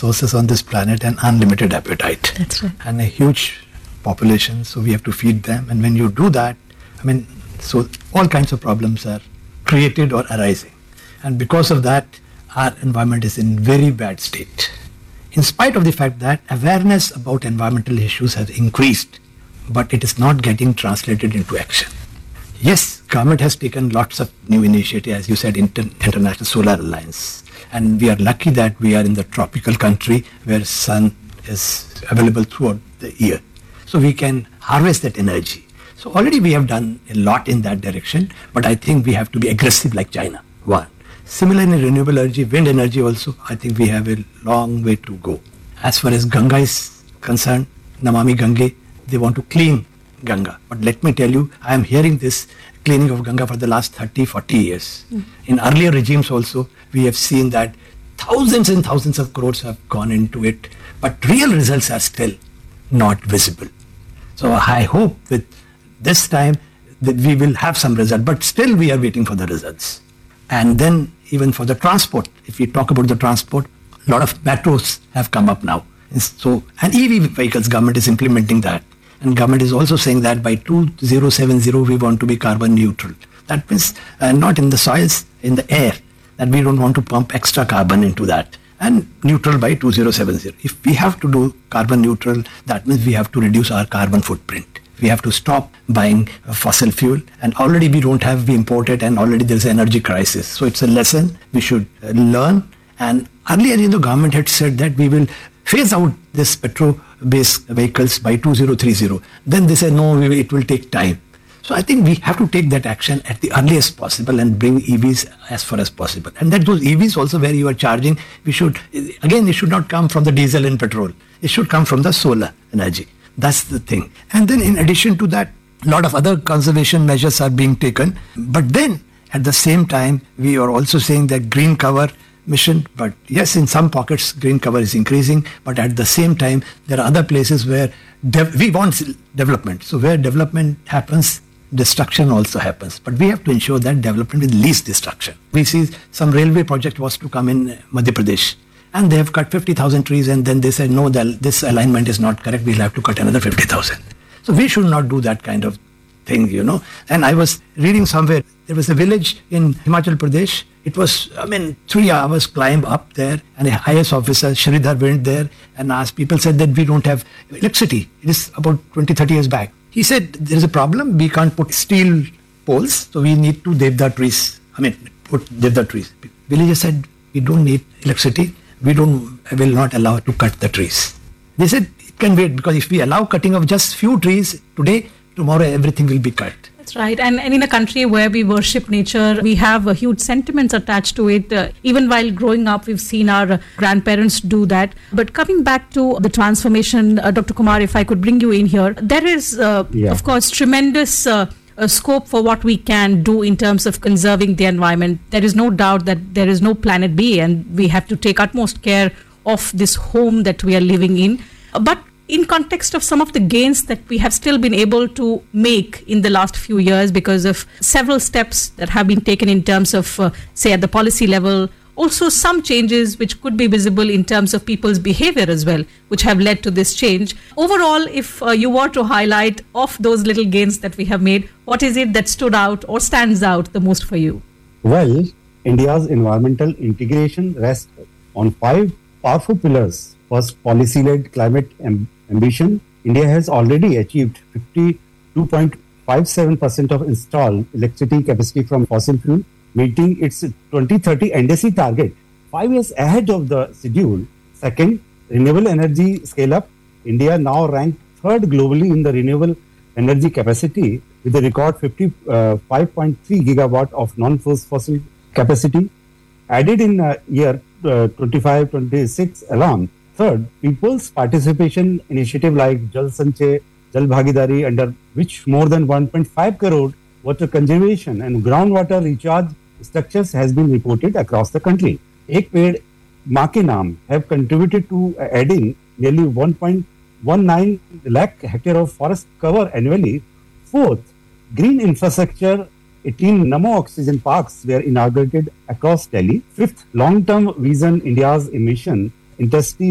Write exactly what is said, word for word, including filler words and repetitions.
resources on this planet and unlimited appetite. That's right. And a huge population, so we have to feed them. And when you do that, I mean, so all kinds of problems are created or arising. And because of that, our environment is in very bad state. In spite of the fact that awareness about environmental issues has increased, but it is not getting translated into action. Yes, government has taken lots of new initiatives, as you said, Inter- International Solar Alliance. And we are lucky that we are in the tropical country where sun is available throughout the year. So we can harvest that energy. So already we have done a lot in that direction, but I think we have to be aggressive like China, one. Similarly, in renewable energy, wind energy also, I think we have a long way to go. As far as Ganga is concerned, Namami Gange, they want to clean Ganga. But let me tell you, I am hearing this cleaning of Ganga for the last thirty, forty years. Mm. In earlier regimes also, we have seen that thousands and thousands of crores have gone into it, but real results are still not visible. So I hope with this time that we will have some result, but still we are waiting for the results. And then even for the transport, if we talk about the transport, a lot of metros have come up now. So, and E V vehicles, government is implementing that. And government is also saying that by two thousand seventy, we want to be carbon neutral. That means uh, not in the soils, in the air, that we don't want to pump extra carbon into that. And neutral by two thousand seventy. If we have to do carbon neutral, that means we have to reduce our carbon footprint. We have to stop buying fossil fuel, and already we don't have, we import it, and already there's an energy crisis. So it's a lesson we should learn. And earlier, you know, government had said that we will phase out this petrol-based vehicles by two thousand thirty. Then they said, no, it will take time. So I think we have to take that action at the earliest possible and bring E Vs as far as possible. And that those E Vs also where you are charging, we should, again, it should not come from the diesel and petrol. It should come from the solar energy. That's the thing. And then in addition to that, a lot of other conservation measures are being taken. But then at the same time, we are also saying that green cover mission, but yes, in some pockets, green cover is increasing. But at the same time, there are other places where dev- we want development. So where development happens, destruction also happens. But we have to ensure that development with least destruction. We see some railway project was to come in Madhya Pradesh. And they have cut fifty thousand trees, and then they said, no, the, this alignment is not correct, we'll have to cut another fifty thousand. So we should not do that kind of thing, you know. And I was reading somewhere, there was a village in Himachal Pradesh. It was, I mean, three hours climb up there, and a I A S officer, Sridhar, went there and asked, people said that we don't have electricity. It is about twenty, thirty years back. He said, there is a problem, we can't put steel poles, so we need to devda trees. I mean, put devda trees. Villagers said, we don't need electricity. We don't, will not allow to cut the trees. They said it can wait, because if we allow cutting of just few trees today, tomorrow everything will be cut. That's right. And, and in a country where we worship nature, we have uh, huge sentiments attached to it. Uh, even while growing up, we've seen our uh, grandparents do that. But coming back to the transformation, uh, Doctor Kumar, if I could bring you in here, there is, uh, yeah. of course, tremendous Uh, a scope for what we can do in terms of conserving the environment. There is no doubt that there is no planet B, and we have to take utmost care of this home that we are living in. But in context of some of the gains that we have still been able to make in the last few years because of several steps that have been taken in terms of, uh, say, at the policy level, also some changes which could be visible in terms of people's behavior as well, which have led to this change. Overall, if uh, you were to highlight of those little gains that we have made, what is it that stood out or stands out the most for you? Well, India's environmental integration rests on five powerful pillars. First, policy-led climate amb- ambition. India has already achieved fifty-two point five seven percent of installed electricity capacity from fossil fuel, meeting its twenty thirty N D C target five years ahead of the schedule. Second, renewable energy scale-up. India now ranked third globally in the renewable energy capacity with a record fifty-five point three gigawatt of non-fossil capacity added in uh, year uh, twenty-five twenty-six alone. Third, people's participation initiative like Jal Sanchay, Jal Bhagidari, under which more than one point five crore water conservation and groundwater recharge structures has been reported across the country. Ek Ped Maa Ke Naam have contributed to adding nearly one point one nine lakh hectare of forest cover annually. Fourth, green infrastructure, eighteen Namo Oxygen Parks were inaugurated across Delhi. Fifth, long-term vision, India's emission intensity